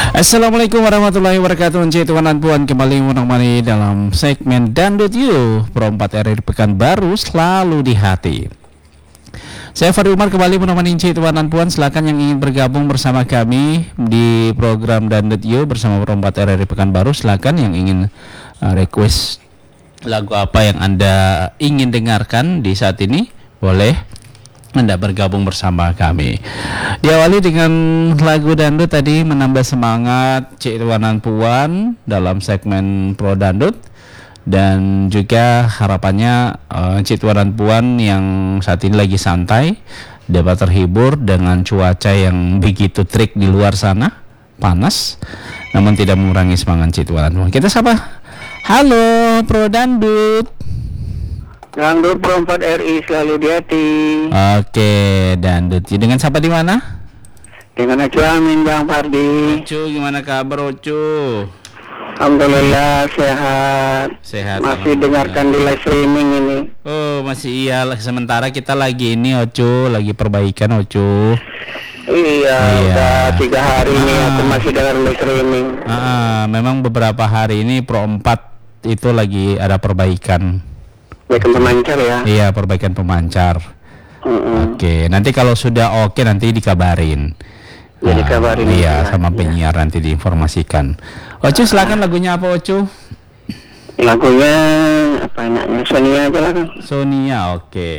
Assalamualaikum warahmatullahi wabarakatuh. Encik Tuan dan Puan kembali menemani dalam segmen Dangdut You Pro 4 RRI Pekanbaru selalu di hati. Saya Fadil Umar kembali menemani Encik Tuan dan Puan. Silakan yang ingin bergabung bersama kami di program Dangdut You bersama Pro 4 RRI Pekanbaru. Silakan yang ingin request lagu apa yang Anda ingin dengarkan di saat ini, boleh Anda bergabung bersama kami. Diawali dengan lagu dangdut tadi menambah semangat Cik Tuan dan Puan dalam segmen Pro Dangdut, dan juga harapannya Cik Tuan dan Puan yang saat ini lagi santai dapat terhibur dengan cuaca yang begitu terik di luar sana, panas, namun tidak mengurangi semangat Cik Tuan dan Puan. Kita sapa. Halo Pro Dangdut. Dangdut Pro 4 RI selalu di hati. Oke, Dangdut. Dengan siapa di mana? Dengan Ocu Amin, Bang Fardi. Ocu, gimana kabar Ocu? Alhamdulillah sehat. Sehat. Masih dengarkan di live streaming ini. Oh, masih iya. Sementara kita lagi ini Ocu, lagi perbaikan Ocu. Iya. Udah 3 hari ini aku masih dengar live streaming. Memang beberapa hari ini Pro 4 itu lagi ada perbaikan. Perbaikan pemancar ya? Iya, perbaikan pemancar. Oke, nanti kalau sudah oke nanti dikabarin. Ya, dikabarin. Iya, sama penyiar nanti diinformasikan. Ocu, silakan lagunya apa Ocu? Lagunya apa enaknya? Sonia aja lah kan. Sonia, oke.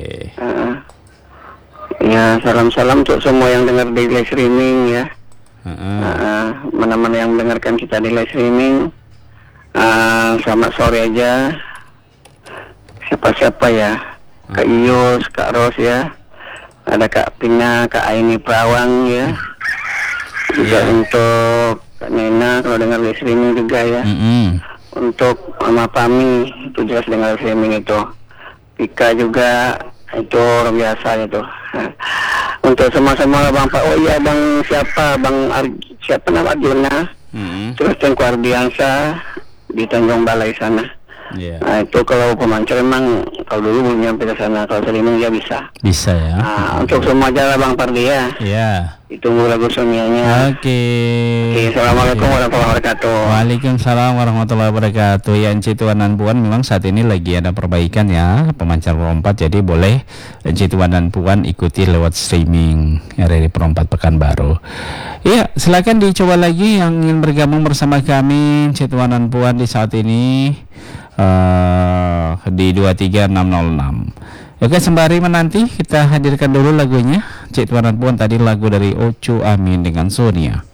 Ya, salam-salam untuk semua yang dengar di live streaming ya. Mana-mana yang mendengarkan kita di live streaming. Selamat sore aja. Siapa-siapa ya, Kak Ius, Kak Ros ya, ada Kak Pina, Kak Aini Prawang ya, juga untuk Kak Nena kalau dengar live streaming juga ya, untuk Mama Pami itu jelas dengar streaming itu, Pika juga itu luar biasa itu, untuk semua Bang Pak, oh iya Bang siapa siapa nama Arjuna, terus Tengku Ardiansa di Tanjung Balai sana. Yeah. Nah itu kalau pemancar memang kalau dulu belum nyampe ke sana, kalau streaming dia bisa. Bisa ya. Untuk semua aja Bang Pardi ya. Iya. Ditunggu lagu Sonianya. Oke. Assalamualaikum warahmatullahi wabarakatuh. Waalaikumsalam warahmatullahi wabarakatuh. Ya, Encik Tuan dan Puan memang saat ini lagi ada perbaikan ya pemancar Pro 4, jadi boleh Encik Tuan dan Puan ikuti lewat streaming RRI Pro 4 Pekanbaru. Iya, silakan dicoba lagi yang ingin bergabung bersama kami Encik Tuan dan Puan di saat ini. Di 23606. Oke, sembari menanti kita hadirkan dulu lagunya Cik Tuan dan Puan, tadi lagu dari Ocu Amin dengan Sonia.